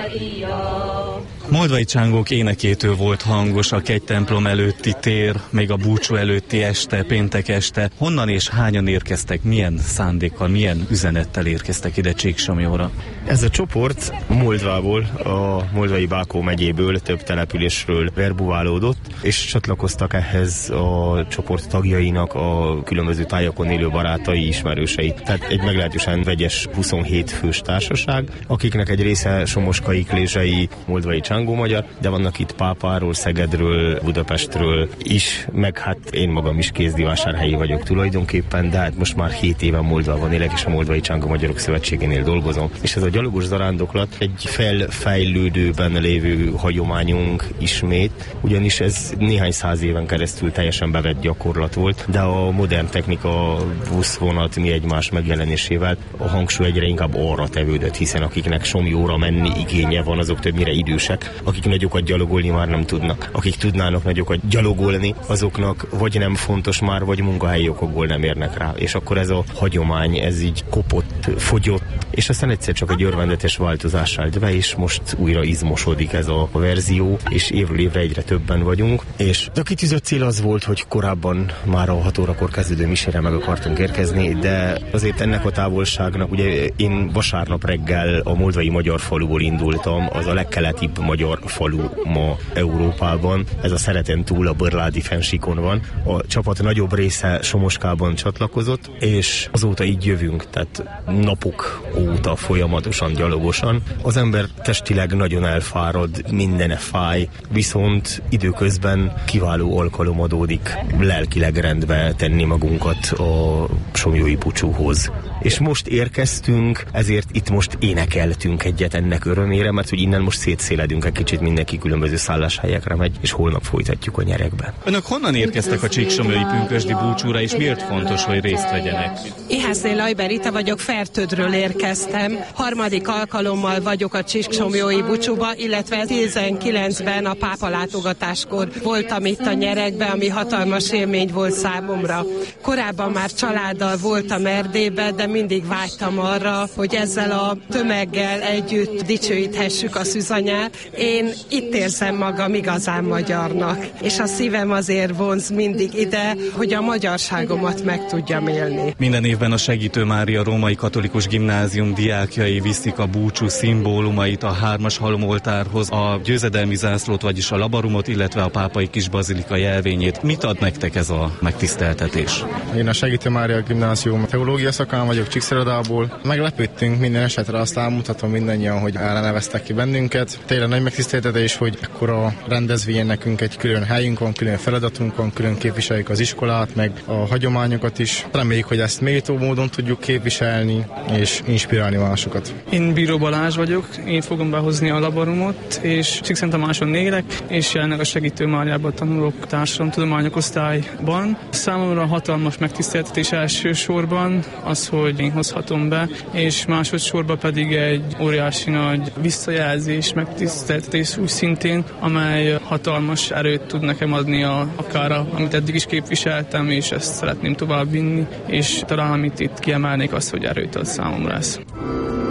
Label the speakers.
Speaker 1: Moldvai csángók énekétől volt hangos a kegytemplom előtti tér, még a búcsú előtti este, péntek este. Honnan és hányan érkeztek, milyen szándékkal, milyen üzenettel érkeztek ide Csíksomlyóra?
Speaker 2: Ez a csoport Moldvából, a Moldvai Bákó megyéből, több településről verbuválódott, és csatlakoztak ehhez a csoport tagjainak a különböző tájakon élő barátai, ismerősei. Tehát egy meglehetősen vegyes 27 fős társaság, akiknek egy része somoskai, klésai, moldvai csángó magyar, de vannak itt Pápáról, Szegedről, Budapestről is, meg hát én magam is kézdivásárhelyi vagyok tulajdonképpen, de hát most már 7 éven Moldvában élek, és a Moldvai Csángó Magyarok Szövetségénél dolgozom. És ez a gyalogos zarándoklat egy felfejlődőben lévő hagyományunk ismét, ugyanis ez néhány száz éven keresztül teljesen bevett gyakorlat volt, de a modern technika, buszvonat, mi egymás megjelenésével a hangsúly egyre inkább arra tevődött, hiszen akiknek Somlyóra menni igénye van, azok többnyire idősek, akik nagyokat gyalogolni már nem tudnak. Akik tudnának nagyokat gyalogolni, azoknak vagy nem fontos már, vagy munkahelyi okokból nem érnek rá. És akkor ez a hagyomány, ez így kopott, fogyott, és aztán egyszer csak egy örvendetes változás állt be, és most újra izmosodik ez a verzió, és évről évre egyre többen vagyunk. És a kitűzött cél az volt, hogy korábban már a 6 órakor kezdődő misére meg akartunk érkezni, de azért ennek a távolságnak, ugye én vasárnap reggel a moldvai magyar faluból indultam, az a legkeletibb magyar falu ma Európában. Ez a Szereten túl a Börládi fennsíkon van. A csapat nagyobb része Somoskában csatlakozott, és azóta így jövünk, tehát napok óta folyamatosan, gyalogosan. Az ember testileg nagyon elfárad, mindene fáj, viszont időközben kiváló alkalom adódik lelkileg rendbe tenni magunkat a somlyói búcsúhoz. És most érkeztünk, ezért itt most énekeltünk egyet ennek örömére, mert hogy innen most szétszéledünk egy kicsit, mindenki különböző szálláshelyekre megy, és holnap folytatjuk a nyerekbe.
Speaker 1: Önök honnan érkeztek a csíksomlyói pünkösdi búcsúra, és miért fontos, hogy részt vegyenek?
Speaker 3: Ihászné Lajber Rita vagyok, Fertődről érkeztem. Harmadik alkalommal vagyok a csíksomlyói búcsúba, illetve 19-ben a pápa látogatáskor voltam itt a nyerekbe, ami hatalmas élmény volt számomra. Korábban már családdal voltam Erdélyben, de mindig vágytam arra, hogy ezzel a tömeggel együtt dicsőíthessük a szűzanyát. Én itt érzem magam igazán magyarnak, és a szívem azért vonz mindig ide, hogy a magyarságomat meg tudjam élni.
Speaker 1: Minden évben a Segítő Mária Római Katolikus Gimnázium diákjai viszik a búcsú szimbólumait a 3-as halomoltárhoz, a győzedelmi zászlót, vagyis a labarumot, illetve a pápai kisbazilika jelvényét. Mit ad nektek ez a megtiszteltetés?
Speaker 4: Én a Segítő Mária Gimnázium teológia szakán vagyok, Csíkszeredából. Meglepődtünk minden esetre, azt elmondhatom mindannyian, hogy erre neveztek ki bennünket. Tényleg nagy megtiszteltetés, hogy ekkora rendezvényen nekünk egy külön helyünk van, külön feladatunk van, külön képviseljük az iskolát, meg a hagyományokat is. Reméljük, hogy ezt méltó módon tudjuk képviselni és inspirálni másokat.
Speaker 5: Én Bíró Balázs vagyok, én fogom behozni a labarumot, és Csíkszenttamáson élek, és jelenleg a Segítő Máriában tanulok társadalomtudományok osztályban. Számomra hatalmas megtiszteltetés elsősorban az, hogy én hozhatom be, és másodszorban pedig egy óriási nagy visszajelzés, megtiszteltetés úgy szintén, amely hatalmas erőt tud nekem adni akár amit eddig is képviseltem, és ezt szeretném továbbvinni, és talán amit itt kiemelnék az, hogy erőt ad számomra ez.